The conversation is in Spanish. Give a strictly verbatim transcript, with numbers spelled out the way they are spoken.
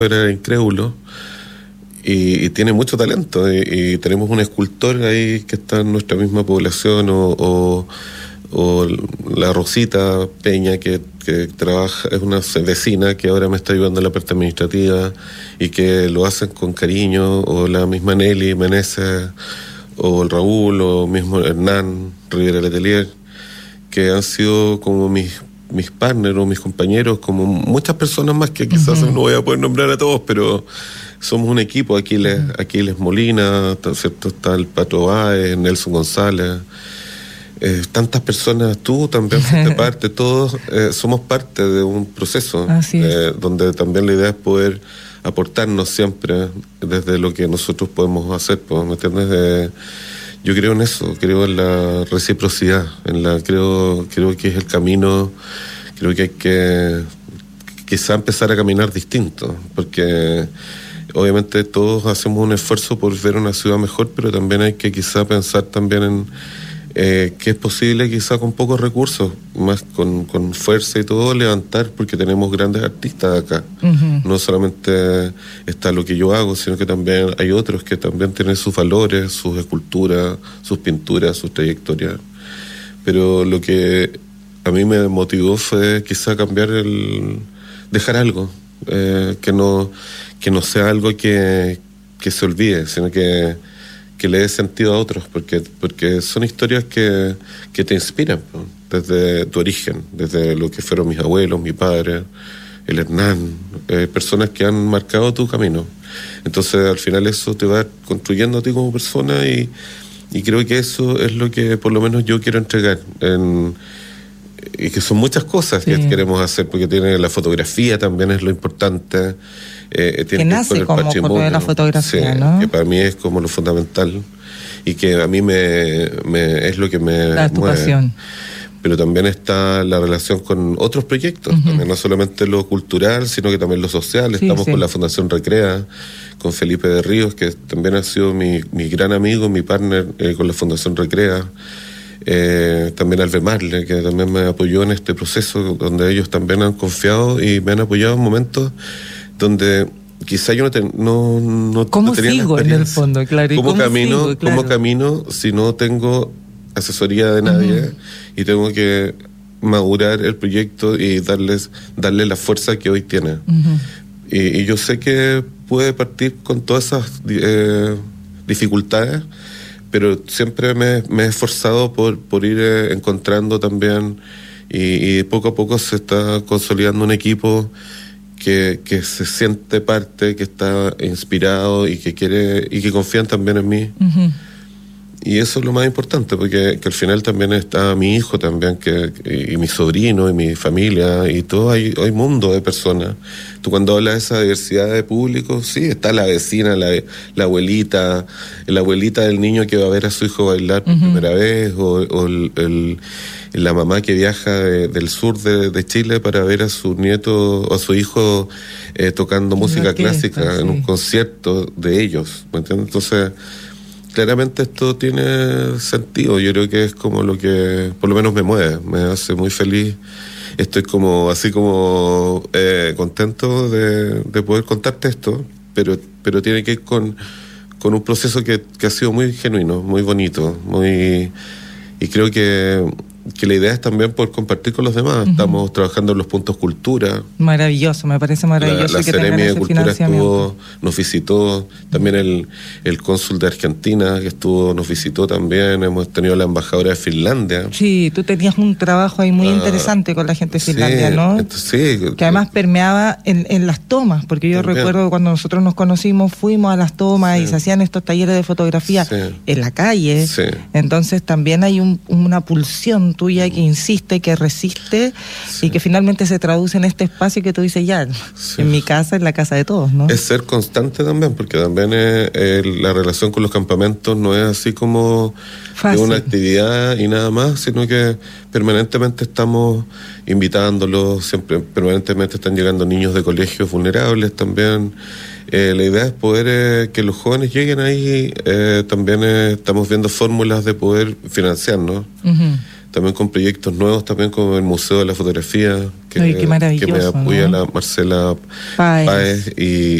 era incrédulo y, y tiene mucho talento, y, y tenemos un escultor ahí que está en nuestra misma población, o, o, o la Rosita Peña que, que trabaja, es una vecina que ahora me está ayudando en la parte administrativa y que lo hacen con cariño, o la misma Nelly Meneses, o el Raúl, o mismo Hernán Rivera Letelier, que han sido como mis mis partners o mis compañeros, como muchas personas más que quizás uh-huh. no voy a poder nombrar a todos, pero somos un equipo. Aquiles, uh-huh. Aquiles Molina, ¿cierto? Está el Pato Báez, Nelson González, eh, tantas personas, tú también fuiste parte, todos eh, somos parte de un proceso eh, donde también la idea es poder aportarnos siempre desde lo que nosotros podemos hacer, pues, ¿me entiendes? Eh, yo creo en eso, creo en la reciprocidad, en la creo creo que es el camino, creo que hay que quizá empezar a caminar distinto, porque obviamente todos hacemos un esfuerzo por ver una ciudad mejor, pero también hay que quizá pensar también en eh, que es posible quizá con pocos recursos, más con, con fuerza y todo, levantar, porque tenemos grandes artistas acá. Uh-huh. No solamente está lo que yo hago, sino que también hay otros que también tienen sus valores, sus esculturas, sus pinturas, sus trayectorias. Pero lo que a mí me motivó fue quizá cambiar el... dejar algo, eh, que no que no sea algo que, que se olvide, sino que que le dé sentido a otros, porque porque son historias que, que te inspiran, ¿no? Desde tu origen, desde lo que fueron mis abuelos, mi padre, el Hernán, eh, personas que han marcado tu camino. Entonces al final eso te va construyendo a ti como persona, y, y creo que eso es lo que por lo menos yo quiero entregar, en, y que son muchas cosas sí. que queremos hacer, porque tiene la fotografía también es lo importante. Eh, tiene que nace que como foto de la fotografía, sí, ¿no? Que para mí es como lo fundamental y que a mí me, me es lo que me da tu mueve. Pasión. Pero también está la relación con otros proyectos, uh-huh. también, no solamente lo cultural, sino que también lo social. Sí, Estamos sí. con la Fundación Recrea, con Felipe de Ríos, que también ha sido mi, mi gran amigo, mi partner eh, con la Fundación Recrea. Eh, también Alve Marle, que también me apoyó en este proceso, donde ellos también han confiado y me han apoyado en momentos donde quizá yo no te, no, no, ¿Cómo no tenía sigo en el fondo? Claro, ¿Cómo, ¿cómo camino, sigo? Claro. ¿Cómo camino si no tengo asesoría de nadie? Uh-huh. Y tengo que madurar el proyecto y darles darle la fuerza que hoy tiene. Uh-huh. Y, y yo sé que puede partir con todas esas eh, dificultades, pero siempre me, me he esforzado por, por ir eh, encontrando también, y, y poco a poco se está consolidando un equipo que, que se siente parte, que está inspirado y que quiere y que confían también en mí. Uh-huh. Y eso es lo más importante, porque que al final también está mi hijo también, que, y, y mi sobrino, y mi familia, y todo, hay, hay mundo de personas. Tú cuando hablas de esa diversidad de público, sí, está la vecina, la, la abuelita, la abuelita del niño que va a ver a su hijo bailar por uh-huh. primera vez, o, o el, el, la mamá que viaja de, del sur de, de Chile para ver a su nieto o a su hijo eh, tocando música clásica está, sí. en un concierto de ellos, ¿me entiendes? Entonces, claramente esto tiene sentido. Yo creo que es como lo que por lo menos me mueve, me hace muy feliz. Estoy como así como eh, contento de, de poder contarte esto, pero pero tiene que ir con, con un proceso que, que ha sido muy genuino, muy bonito, muy y creo que que la idea es también poder compartir con los demás. Uh-huh. Estamos trabajando en los puntos cultura. Maravilloso, me parece maravilloso. La, la que Seremi de Cultura estuvo, nos visitó, también el, el cónsul de Argentina que estuvo, nos visitó también. Hemos tenido la embajadora de Finlandia. Sí, tú tenías un trabajo ahí muy ah, interesante con la gente de Finlandia, sí, ¿no? Sí. Que además permeaba en, en las tomas, porque yo también. recuerdo cuando nosotros nos conocimos, fuimos a las tomas sí. y se hacían estos talleres de fotografía sí. en la calle. Sí. Entonces también hay un, una pulsión tuya que insiste, que resiste sí. y que finalmente se traduce en este espacio que tú dices ya, sí. en mi casa, en la casa de todos, ¿no? Es ser constante también, porque también es, eh, la relación con los campamentos no es así como de una actividad y nada más, sino que permanentemente estamos invitándolos, siempre permanentemente están llegando niños de colegios vulnerables también. Eh, la idea es poder eh, que los jóvenes lleguen ahí. Eh, también eh, estamos viendo fórmulas de poder financiarnos. Uh-huh. también con proyectos nuevos, también como el Museo de la Fotografía, que, Ay, qué que me apoya, ¿no? la Marcela Páez. Páez, y,